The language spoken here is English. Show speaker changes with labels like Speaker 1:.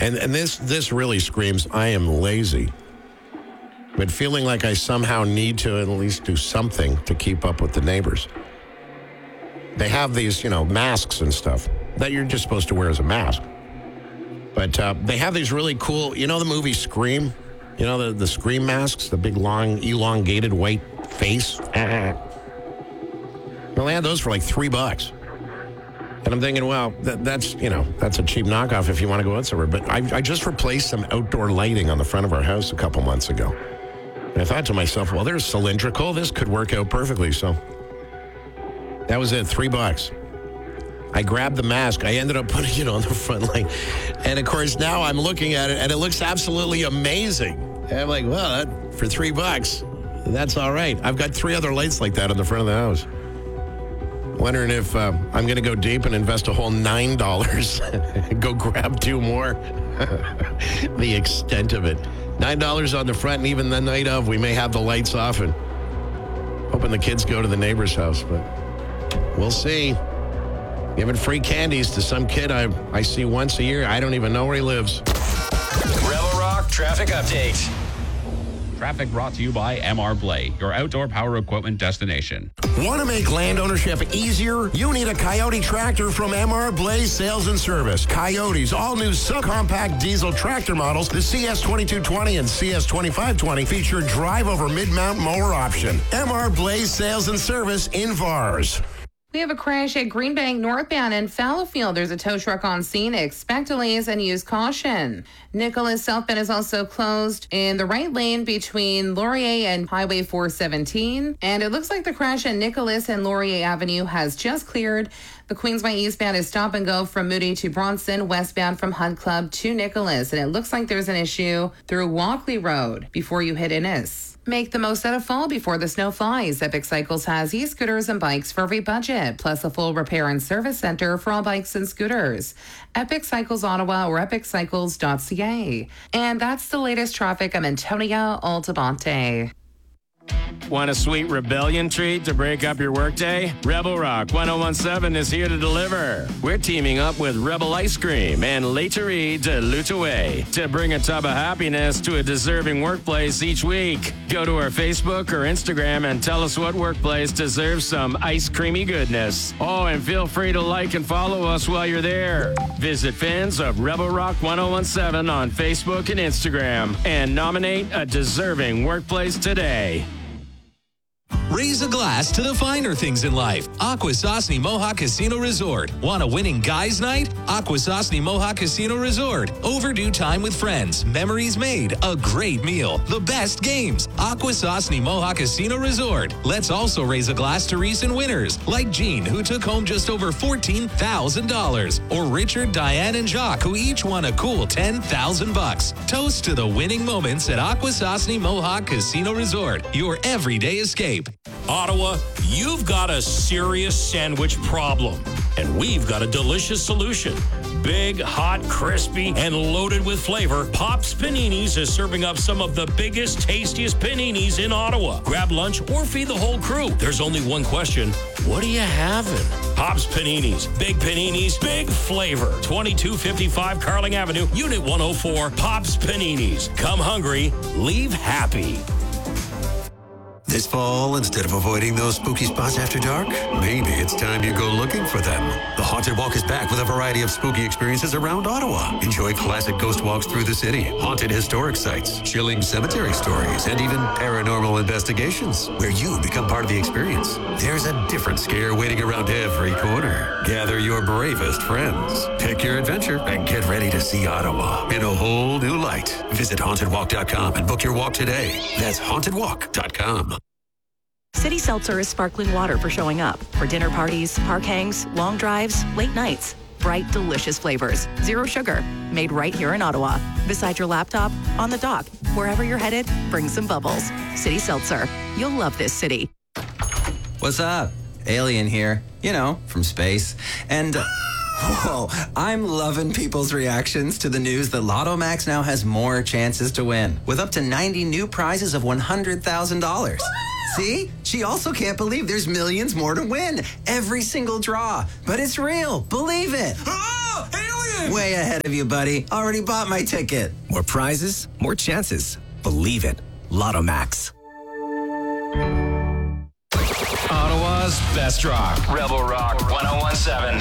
Speaker 1: And this really screams, I am lazy. But feeling like I somehow need to at least do something to keep up with the neighbors. They have these, masks and stuff that you're just supposed to wear as a mask. But they have these really cool, the movie Scream? The Scream masks, the big, long, elongated white face? Well, they had those for like $3. And I'm thinking, well, that's a cheap knockoff if you want to go out somewhere. But I just replaced some outdoor lighting on the front of our house a couple months ago. And I thought to myself, well, there's cylindrical. This could work out perfectly. So that was it, $3. I grabbed the mask. I ended up putting it on the front light. And, of course, now I'm looking at it, and it looks absolutely amazing. And I'm like, well, for $3, that's all right. I've got 3 other lights like that on the front of the house. Wondering if I'm going to go deep and invest a whole $9 and go grab 2 more. The extent of it. $9 on the front, and even the night of, we may have the lights off and hoping the kids go to the neighbor's house. But we'll see. Giving free candies to some kid I see once a year. I don't even know where he lives.
Speaker 2: Rebel Rock Traffic Update.
Speaker 3: Traffic brought to you by MR Blade, your outdoor power equipment destination.
Speaker 1: Want to make land ownership easier? You need a Coyote tractor from MR Blaze Sales and Service. Coyote's all-new subcompact diesel tractor models, the CS2220 and CS2520, feature drive-over mid-mount mower option. MR Blaze Sales and Service in VARS.
Speaker 4: We have a crash at Greenbank northbound in Fallowfield. There's a tow truck on scene. Expect delays and use caution. Nicholas southbound is also closed in the right lane between Laurier and Highway 417. And it looks like the crash at Nicholas and Laurier Avenue has just cleared. The Queensway eastbound is stop and go from Moody to Bronson, westbound from Hunt Club to Nicholas. And it looks like there's an issue through Walkley Road before you hit Innis. Make the most out of fall before the snow flies. Epic Cycles has e-scooters and bikes for every budget, plus a full repair and service center for all bikes and scooters. Epic Cycles Ottawa or epiccycles.ca. And that's the latest traffic. I'm Antonia Altabonte.
Speaker 5: Want a sweet rebellion treat to break up your workday? Rebel Rock 1017 is here to deliver. We're teaming up with Rebel Ice Cream and Laiterie de L'Outaouais to bring a tub of happiness to a deserving workplace each week. Go to our Facebook or Instagram and tell us what workplace deserves some ice creamy goodness. Oh, and feel free to like and follow us while you're there. Visit fans of Rebel Rock 1017 on Facebook and Instagram and nominate a deserving workplace today.
Speaker 6: Raise a glass to the finer things in life. Akwesasne Mohawk Casino Resort. Want a winning guys' night? Akwesasne Mohawk Casino Resort. Overdue time with friends. Memories made. A great meal. The best games. Akwesasne Mohawk Casino Resort. Let's also raise a glass to recent winners, like Jean, who took home just over $14,000. Or Richard, Diane, and Jacques, who each won a cool $10,000. Toast to the winning moments at Akwesasne Mohawk Casino Resort. Your everyday escape.
Speaker 7: Ottawa, you've got a serious sandwich problem, and we've got a delicious solution. Big, hot, crispy, and loaded with flavor, Pop's Paninis is serving up some of the biggest, tastiest paninis in Ottawa. Grab lunch or feed the whole crew. There's only one question. What are you having? Pop's Paninis. Big flavor. 2255 Carling Avenue, Unit 104. Pop's Paninis. Come hungry, leave happy.
Speaker 8: This fall, instead of avoiding those spooky spots after dark, maybe it's time you go looking for them. The Haunted Walk is back with a variety of spooky experiences around Ottawa. Enjoy classic ghost walks through the city, haunted historic sites, chilling cemetery stories, and even paranormal investigations, where you become part of the experience. There's a different scare waiting around every corner. Gather your bravest friends, pick your adventure, and get ready to see Ottawa in a whole new light. Visit hauntedwalk.com and book your walk today. That's hauntedwalk.com.
Speaker 9: City Seltzer is sparkling water for showing up. For dinner parties, park hangs, long drives, late nights. Bright, delicious flavors. Zero sugar. Made right here in Ottawa. Beside your laptop, on the dock. Wherever you're headed, bring some bubbles. City Seltzer. You'll love this city.
Speaker 10: What's up? Alien here. You know, from space. And... whoa, I'm loving people's reactions to the news that Lotto Max now has more chances to win, with up to 90 new prizes of $100,000. See? She also can't believe there's millions more to win every single draw. But it's real. Believe it.
Speaker 11: Oh,
Speaker 10: Way ahead of you, buddy. Already bought my ticket.
Speaker 11: More prizes, more chances. Believe it. Lotto Max.
Speaker 2: Ottawa's best rock. Rebel Rock 1017.